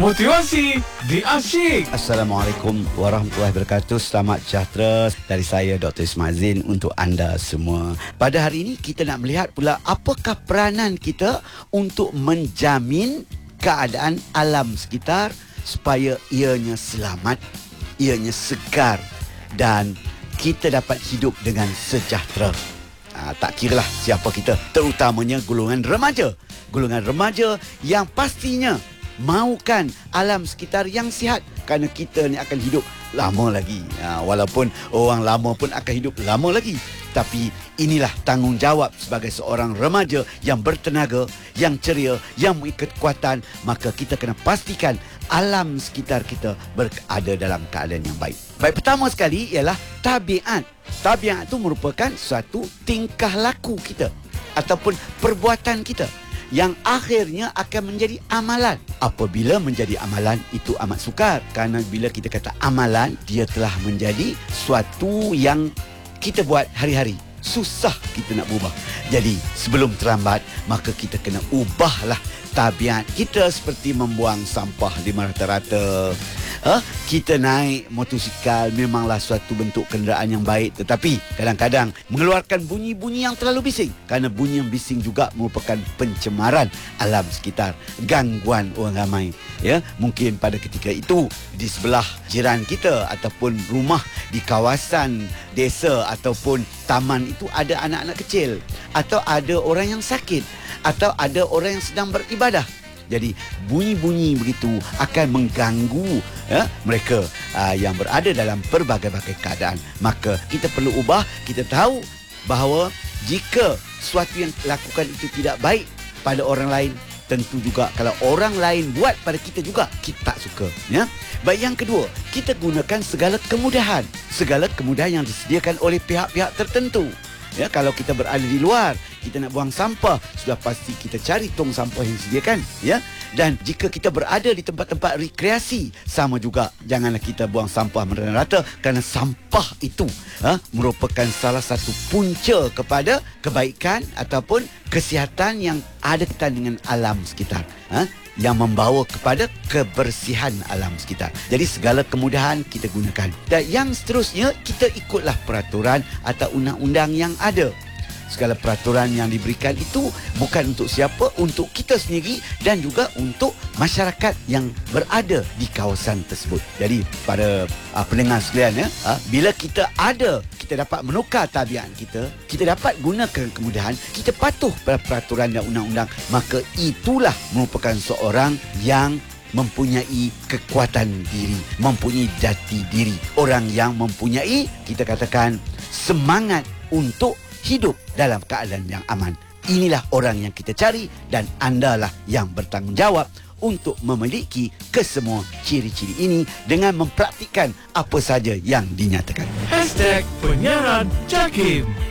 Motivasi di Asyik. Assalamualaikum warahmatullahi wabarakatuh. Selamat sejahtera dari saya Dr. Ismail Zain untuk anda semua. Pada hari ini kita nak melihat pula apakah peranan kita untuk menjamin keadaan alam sekitar supaya ianya selamat, ianya segar dan kita dapat hidup dengan sejahtera. Tak kiralah siapa kita, terutamanya golongan remaja. Golongan remaja yang pastinya mahukan alam sekitar yang sihat, kerana kita ni akan hidup lama lagi. Walaupun orang lama pun akan hidup lama lagi, tapi inilah tanggungjawab sebagai seorang remaja yang bertenaga, yang ceria, yang memiliki kekuatan. Maka kita kena pastikan alam sekitar kita berada dalam keadaan yang baik. Baik, pertama sekali ialah tabiat. Tabiat itu merupakan suatu tingkah laku kita ataupun perbuatan kita yang akhirnya akan menjadi amalan. Apabila menjadi amalan, itu amat sukar. Kerana bila kita kata amalan, dia telah menjadi suatu yang kita buat hari-hari. Susah kita nak ubah. Jadi sebelum terlambat, maka kita kena ubahlah tabiat kita, seperti membuang sampah di rata-rata. Kita naik motosikal memanglah suatu bentuk kenderaan yang baik, tetapi kadang-kadang mengeluarkan bunyi-bunyi yang terlalu bising. Kerana bunyi yang bising juga merupakan pencemaran alam sekitar, gangguan orang ramai. Mungkin pada ketika itu di sebelah jiran kita ataupun rumah di kawasan desa ataupun taman itu ada anak-anak kecil, atau ada orang yang sakit, atau ada orang yang sedang beribadah. Jadi bunyi-bunyi begitu akan mengganggu mereka yang berada dalam berbagai-bagai keadaan. Maka kita perlu ubah. Kita tahu bahawa jika sesuatu yang lakukan itu tidak baik pada orang lain, tentu juga kalau orang lain buat pada kita juga, kita tak suka. Baik, yang kedua, kita gunakan segala kemudahan. Segala kemudahan yang disediakan oleh pihak-pihak tertentu. Kalau kita berada di luar, kita nak buang sampah, sudah pasti kita cari tong sampah yang disediakan. Dan jika kita berada di tempat-tempat rekreasi, sama juga, janganlah kita buang sampah merata-rata, kerana sampah itu merupakan salah satu punca kepada kebaikan ataupun kesihatan yang ada kaitan dengan alam sekitar, yang membawa kepada kebersihan alam sekitar. Jadi segala kemudahan kita gunakan. Dan yang seterusnya, kita ikutlah peraturan atau undang-undang yang ada. Segala peraturan yang diberikan itu bukan untuk siapa, untuk kita sendiri dan juga untuk masyarakat yang berada di kawasan tersebut. Jadi pada pendengar sekalian, bila kita dapat menukar tabiat kita, kita dapat gunakan kemudahan, kita patuh pada peraturan dan undang-undang, maka itulah merupakan seorang yang mempunyai kekuatan diri, mempunyai jati diri. Orang yang mempunyai, kita katakan, semangat untuk hidup dalam keadaan yang aman. Inilah orang yang kita cari, dan andalah yang bertanggungjawab untuk memiliki kesemua ciri-ciri ini dengan mempraktikkan apa saja yang dinyatakan. #penyiaran JAKIM.